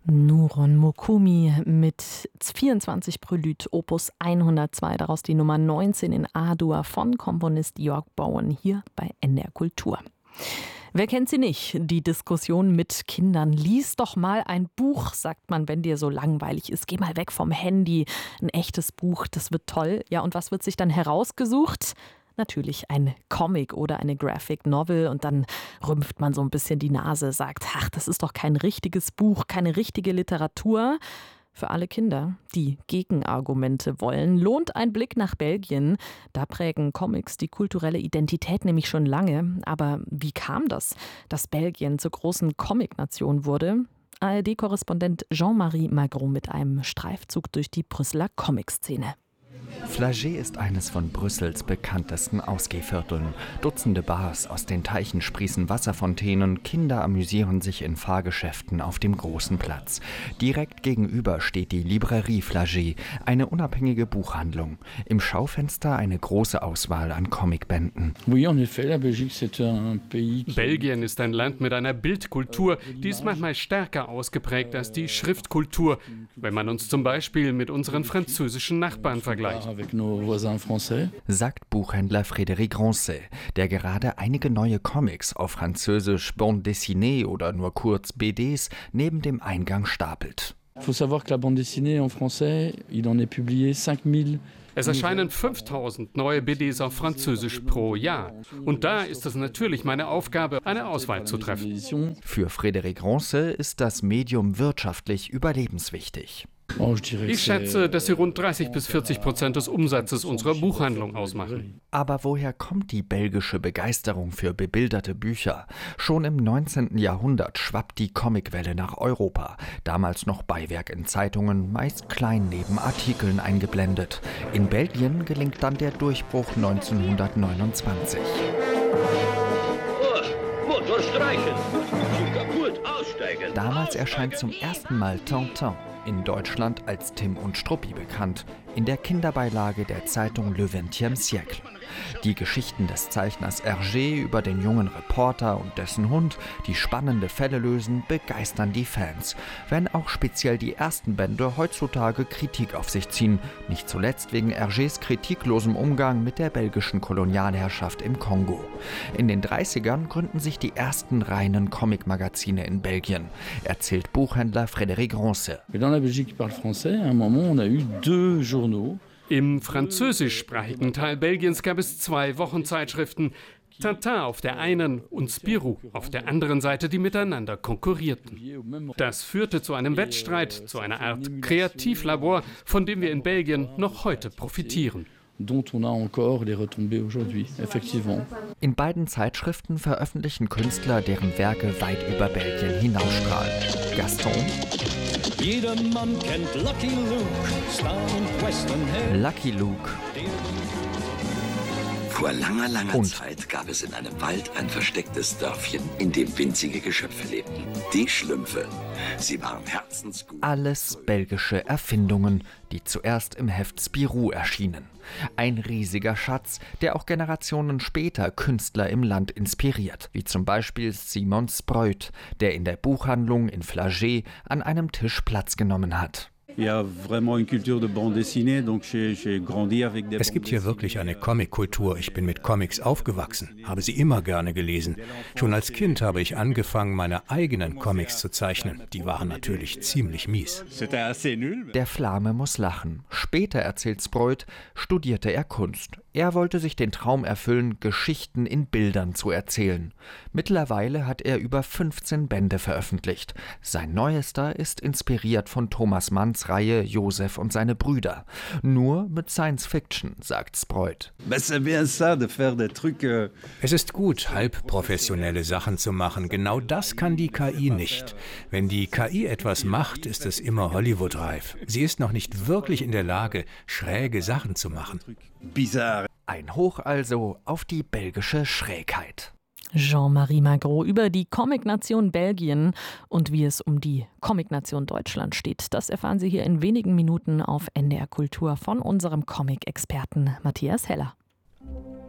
Nuron Mokumi mit 24 Prelude, Opus 102, daraus die Nummer 19 in A-Dur von Komponist Jörg Bowen hier bei NDR Kultur. Wer kennt sie nicht? Die Diskussion mit Kindern. Lies doch mal ein Buch, sagt man, wenn dir so langweilig ist. Geh mal weg vom Handy. Ein echtes Buch, das wird toll. Ja, und was wird sich dann herausgesucht? Natürlich ein Comic oder eine Graphic Novel und dann rümpft man so ein bisschen die Nase, sagt, ach, das ist doch kein richtiges Buch, keine richtige Literatur. Für alle Kinder, die Gegenargumente wollen, lohnt ein Blick nach Belgien. Da prägen Comics die kulturelle Identität nämlich schon lange. Aber wie kam das, dass Belgien zur großen Comic-Nation wurde? ARD-Korrespondent Jean-Marie Magro mit einem Streifzug durch die Brüsseler Comic-Szene. Flagey ist eines von Brüssels bekanntesten Ausgehvierteln. Dutzende Bars, aus den Teichen sprießen Wasserfontänen, Kinder amüsieren sich in Fahrgeschäften auf dem großen Platz. Direkt gegenüber steht die Librairie Flagey, eine unabhängige Buchhandlung. Im Schaufenster eine große Auswahl an Comicbänden. Belgien ist ein Land mit einer Bildkultur, die ist manchmal stärker ausgeprägt als die Schriftkultur, wenn man uns zum Beispiel mit unseren französischen Nachbarn vergleicht. Sagt Buchhändler Frédéric Groncet, der gerade einige neue Comics auf Französisch Bande dessinée oder nur kurz BDs neben dem Eingang stapelt. Es erscheinen 5000 neue BDs auf Französisch pro Jahr. Und da ist es natürlich meine Aufgabe, eine Auswahl zu treffen. Für Frédéric Groncet ist das Medium wirtschaftlich überlebenswichtig. Ich schätze, dass sie rund 30-40% des Umsatzes unserer Buchhandlung ausmachen. Aber woher kommt die belgische Begeisterung für bebilderte Bücher? Schon im 19. Jahrhundert schwappt die Comicwelle nach Europa. Damals noch Beiwerk in Zeitungen, meist klein neben Artikeln eingeblendet. In Belgien gelingt dann der Durchbruch 1929. Motor streichen, kaputt, aussteigen. Damals erscheint zum ersten Mal Tintin. In Deutschland als Tim und Struppi bekannt, in der Kinderbeilage der Zeitung Le 20e Siècle. Die Geschichten des Zeichners Hergé über den jungen Reporter und dessen Hund, die spannende Fälle lösen, begeistern die Fans. Wenn auch speziell die ersten Bände heutzutage Kritik auf sich ziehen, nicht zuletzt wegen Hergés kritiklosem Umgang mit der belgischen Kolonialherrschaft im Kongo. In den 30ern gründen sich die ersten reinen Comic-Magazine in Belgien, erzählt Buchhändler Frédéric Groncet. Im französischsprachigen Teil Belgiens gab es 2 Wochenzeitschriften, Tintin auf der einen und Spirou auf der anderen Seite, die miteinander konkurrierten. Das führte zu einem Wettstreit, zu einer Art Kreativlabor, von dem wir in Belgien noch heute profitieren. In beiden Zeitschriften veröffentlichen Künstler, deren Werke weit über Belgien hinausstrahlen. Gaston, Jedermann kennt Lucky Luke, Star und Westernheld. Lucky Luke Vor langer Und? Zeit gab es in einem Wald ein verstecktes Dörfchen, in dem winzige Geschöpfe lebten. Die Schlümpfe. Sie waren herzensgut. alles belgische Erfindungen, die zuerst im Heft Spirou erschienen. Ein riesiger Schatz, der auch Generationen später Künstler im Land inspiriert, wie zum Beispiel Simon Spreut, der in der Buchhandlung in Flagey an einem Tisch Platz genommen hat. Es gibt hier wirklich eine Comic-Kultur. Ich bin mit Comics aufgewachsen, habe sie immer gerne gelesen. Schon als Kind habe ich angefangen, meine eigenen Comics zu zeichnen. Die waren natürlich ziemlich mies. Der Flame muss lachen. Später, erzählt Spreut, studierte er Kunst. Er wollte sich den Traum erfüllen, Geschichten in Bildern zu erzählen. Mittlerweile hat er über 15 Bände veröffentlicht. Sein neuester ist inspiriert von Thomas Manns Reihe Josef und seine Brüder. Nur mit Science Fiction, sagt Spreut. Es ist gut, halbprofessionelle Sachen zu machen. Genau das kann die KI nicht. Wenn die KI etwas macht, ist es immer Hollywood-reif. Sie ist noch nicht wirklich in der Lage, schräge Sachen zu machen. Ein Hoch also auf die belgische Schrägheit. Jean-Marie Magro über die Comic-Nation Belgien und wie es um die Comic-Nation Deutschland steht. Das erfahren Sie hier in wenigen Minuten auf NDR Kultur von unserem Comic-Experten Matthias Heller.